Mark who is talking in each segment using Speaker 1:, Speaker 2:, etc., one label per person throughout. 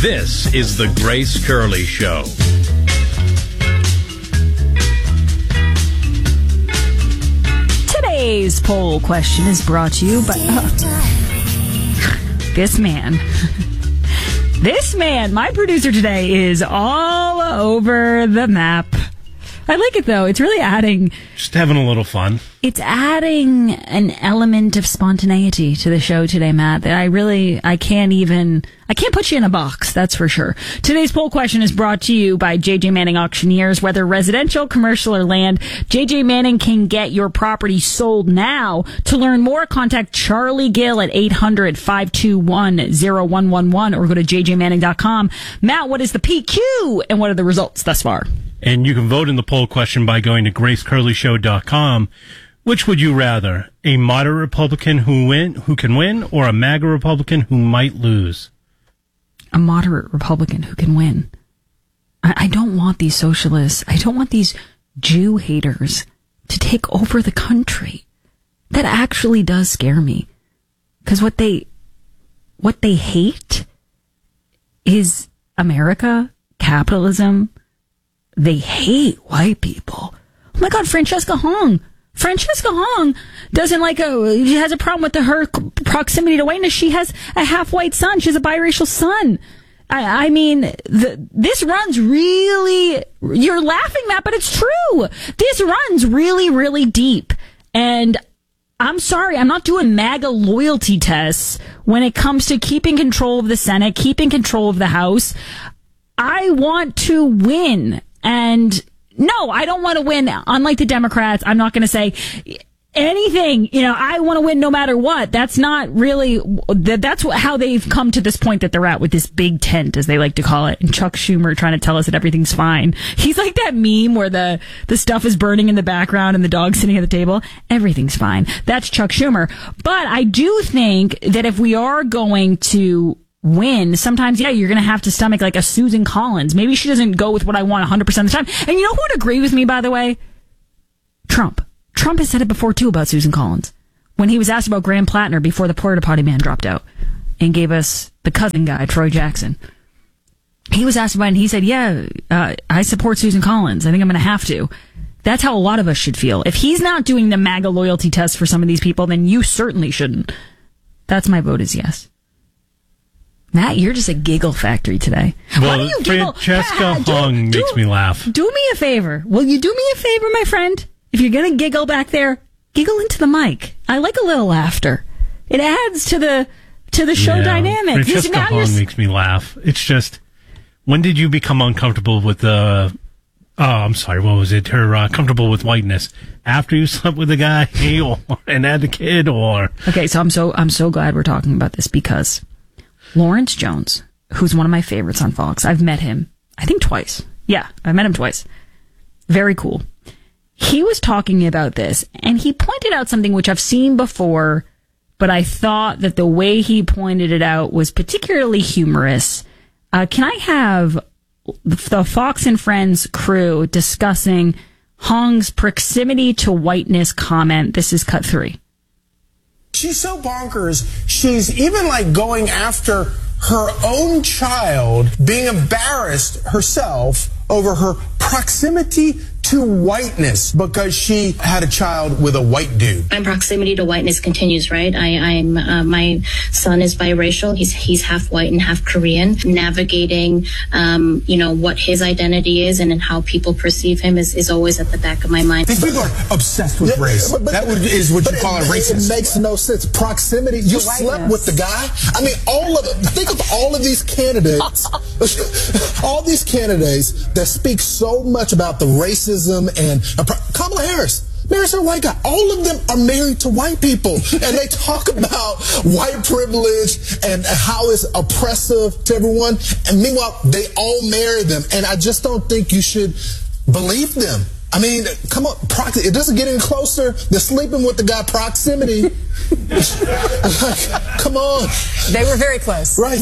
Speaker 1: This is the Grace Curley Show.
Speaker 2: Today's poll question is brought to you by this man. This man, my producer today, is all over the map. I like it, though. It's really adding...
Speaker 1: Just having a little fun.
Speaker 2: It's adding an element of spontaneity to the show today, Matt, that I can't put you in a box, that's for sure. Today's poll question is brought to you by JJ Manning Auctioneers. Whether residential, commercial, or land, JJ Manning can get your property sold now. To learn more, contact Charlie Gill at 800-521-0111 or go to jjmanning.com. Matt, what is the PQ and what are the results thus far?
Speaker 1: And you can vote in the poll question by going to gracecurleyshow.com. Which would you rather? A moderate Republican who can win, or a MAGA Republican who might lose?
Speaker 2: A moderate Republican who can win. I don't want these socialists. I don't want these Jew haters to take over the country. That actually does scare me. Because what they hate is America, capitalism. They hate white people. Oh my God, Francesca Hong. Francesca Hong she has a problem with her proximity to whiteness. She has a half-white son. She has a biracial son. I mean, this runs really, you're laughing, Matt, but it's true. This runs really, really deep. And I'm sorry, I'm not doing MAGA loyalty tests when it comes to keeping control of the Senate, keeping control of the House. I want to win. And no, I don't want to win. Unlike the Democrats, I'm not going to say anything. I want to win no matter what. That's not really, that's how they've come to this point that they're at with this big tent, as they like to call it. And Chuck Schumer trying to tell us that everything's fine. He's like that meme where the stuff is burning in the background and the dog's sitting at the table. Everything's fine. That's Chuck Schumer. But I do think that if we are going to win, sometimes, you're going to have to stomach like a Susan Collins. Maybe she doesn't go with what I want 100% of the time. And you know who would agree with me, by the way? Trump. Trump has said it before, too, about Susan Collins. When he was asked about Graham Plattner before the porta potty man dropped out and gave us the cousin guy, Troy Jackson. He was asked about it, and he said, I support Susan Collins. I think I'm going to have to. That's how a lot of us should feel. If he's not doing the MAGA loyalty test for some of these people, then you certainly shouldn't. That's my vote is yes. Matt, you're just a giggle factory today.
Speaker 1: Well,
Speaker 2: Why do you giggle?
Speaker 1: Francesca Hong makes me laugh.
Speaker 2: Do me a favor. Will you do me a favor, my friend? If you're going to giggle back there, giggle into the mic. I like a little laughter. It adds to the show dynamic.
Speaker 1: Francesca Hong makes me laugh. It's just, when did you become uncomfortable with what was it? Her comfortable with whiteness after you slept with the guy and had the kid, or? Okay,
Speaker 2: so I'm so glad we're talking about this because Lawrence Jones, who's one of my favorites on Fox, I've met him, I think twice. Yeah, I met him twice. Very cool. He was talking about this, and he pointed out something which I've seen before, but I thought that the way he pointed it out was particularly humorous. Can I have the Fox and Friends crew discussing Hong's proximity to whiteness comment? This is cut 3.
Speaker 3: She's so bonkers, she's even going after her own child, being embarrassed herself over her proximity to whiteness because she had a child with a white dude.
Speaker 4: My proximity to whiteness continues, right? I'm my son is biracial. He's half white and half Korean. Navigating, what his identity is and how people perceive him is always at the back of my mind.
Speaker 3: These people are obsessed with race. That is what you call it racist.
Speaker 5: It makes no sense. Proximity. You slept with the guy. I mean, all of it. Think of all of these candidates. All these candidates that speak so much about the racism and Kamala Harris. Marries her white guy. All of them are married to white people. And they talk about white privilege and how it's oppressive to everyone. And meanwhile, they all marry them. And I just don't think you should believe them. I mean, come on. It doesn't get any closer than sleeping with the guy. Proximity. Come on.
Speaker 6: They were very close.
Speaker 5: Right.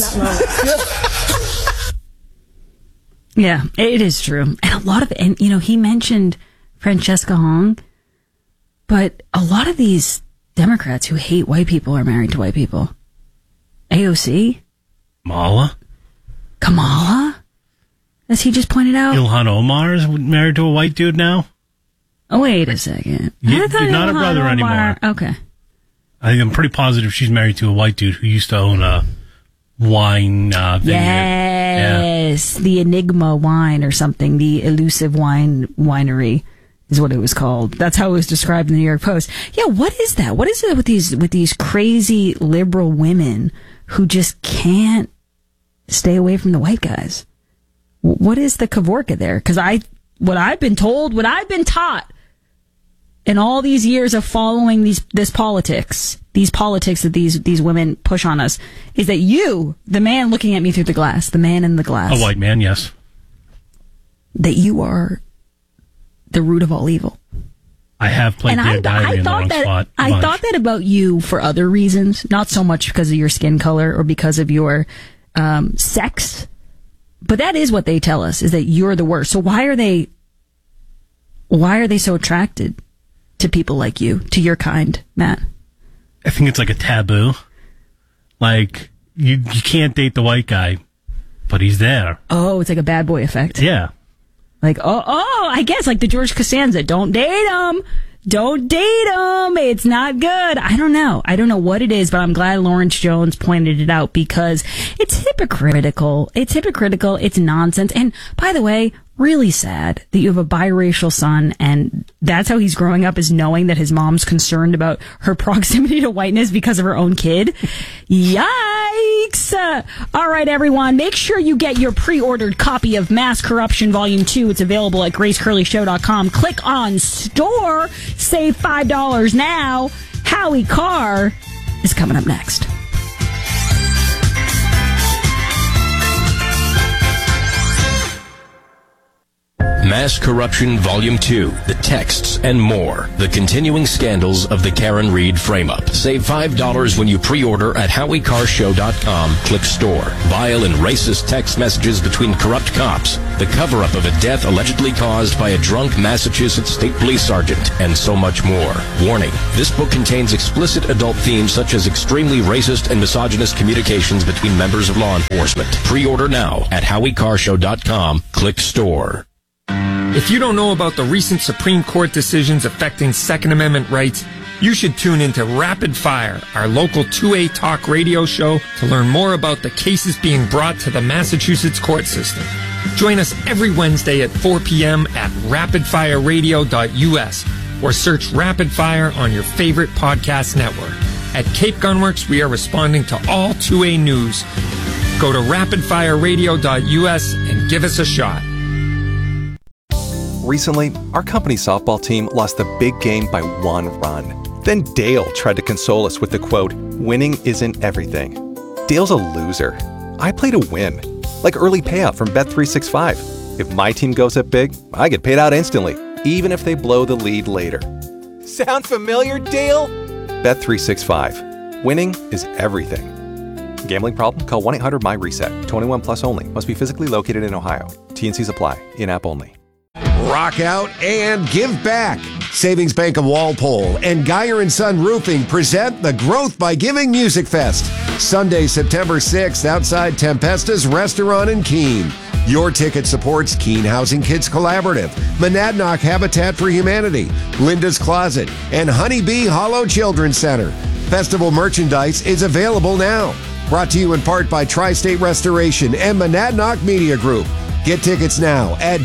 Speaker 2: Yeah, it is true. And he mentioned Francesca Hong, but a lot of these Democrats who hate white people are married to white people. AOC?
Speaker 1: Kamala
Speaker 2: Kamala? As he just pointed out?
Speaker 1: Ilhan Omar is married to a white dude now?
Speaker 2: Oh, wait a second.
Speaker 1: You're not a brother anymore.
Speaker 2: Okay.
Speaker 1: I'm pretty positive she's married to a white dude who used to own a wine vineyard.
Speaker 2: Yes, the Enigma wine or something, the elusive winery is what it was called. That's how it was described in the New York Post. Yeah, what is that? What is it with these crazy liberal women who just can't stay away from the white guys? What is the Kavorka there? Because what I've been told, what I've been taught in all these years of following these politics that these women push on us, is that you, the man looking at me through the glass, the man in the glass,
Speaker 1: a white man, yes,
Speaker 2: that you are the root of all evil.
Speaker 1: I have played Dear Diary in the wrong spot.
Speaker 2: I thought that about you for other reasons, not so much because of your skin color or because of your sex, but that is what they tell us, is that you're the worst. So why are they so attracted to people like you, to your kind, Matt?
Speaker 1: I think it's like a taboo. Like, you can't date the white guy, but he's there.
Speaker 2: Oh, it's like a bad boy effect.
Speaker 1: Yeah.
Speaker 2: Like, I guess like the George Costanza, don't date him. Don't date him. It's not good. I don't know what it is, but I'm glad Lawrence Jones pointed it out, because it's hypocritical. It's nonsense. And by the way, really sad that you have a biracial son, and that's how he's growing up, is knowing that his mom's concerned about her proximity to whiteness because of her own kid. Yikes! All right, everyone, make sure you get your pre-ordered copy of Mass Corruption Volume 2. It's available at gracecurleyshow.com. Click on Store. Save $5 now. Howie Carr is coming up next.
Speaker 6: Mass Corruption Volume 2, The Texts and More. The continuing scandals of the Karen Reed frame-up. Save $5 when you pre-order at HowieCarrShow.com. Click Store. Vile and racist text messages between corrupt cops. The cover-up of a death allegedly caused by a drunk Massachusetts State Police Sergeant. And so much more. Warning. This book contains explicit adult themes such as extremely racist and misogynist communications between members of law enforcement. Pre-order now at HowieCarrShow.com. Click Store.
Speaker 7: If you don't know about the recent Supreme Court decisions affecting Second Amendment rights, you should tune into Rapid Fire, our local 2A talk radio show, to learn more about the cases being brought to the Massachusetts court system. Join us every Wednesday at 4 p.m. at rapidfireradio.us or search Rapid Fire on your favorite podcast network. At Cape Gunworks, we are responding to all 2A news. Go to rapidfireradio.us and give us a shot.
Speaker 8: Recently, our company's softball team lost the big game by 1 run. Then Dale tried to console us with the quote, "Winning isn't everything." Dale's a loser. I play to win. Like early payout from Bet365. If my team goes up big, I get paid out instantly, even if they blow the lead later. Sound familiar, Dale? Bet365. Winning is everything. Gambling problem? Call 1-800-MY-RESET. 21 plus only. Must be physically located in Ohio. T&Cs apply. In-app only.
Speaker 9: Rock out and give back. Savings Bank of Walpole and Geyer & Son Roofing present the Growth by Giving Music Fest. Sunday, September 6th, outside Tempesta's Restaurant in Keene. Your ticket supports Keene Housing Kids Collaborative, Monadnock Habitat for Humanity, Linda's Closet, and Honeybee Hollow Children's Center. Festival merchandise is available now. Brought to you in part by Tri-State Restoration and Monadnock Media Group. Get tickets now at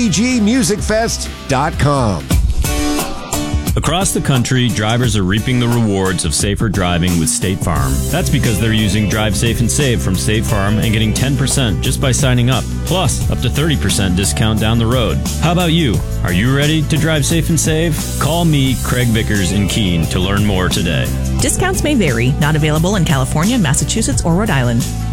Speaker 9: gbgmusicfest.com.
Speaker 10: Across the country, drivers are reaping the rewards of safer driving with State Farm. That's because they're using Drive Safe and Save from State Farm and getting 10% just by signing up, plus up to 30% discount down the road. How about you? Are you ready to drive safe and save? Call me, Craig Vickers in Keene, to learn more today.
Speaker 11: Discounts may vary, not available in California, Massachusetts, or Rhode Island.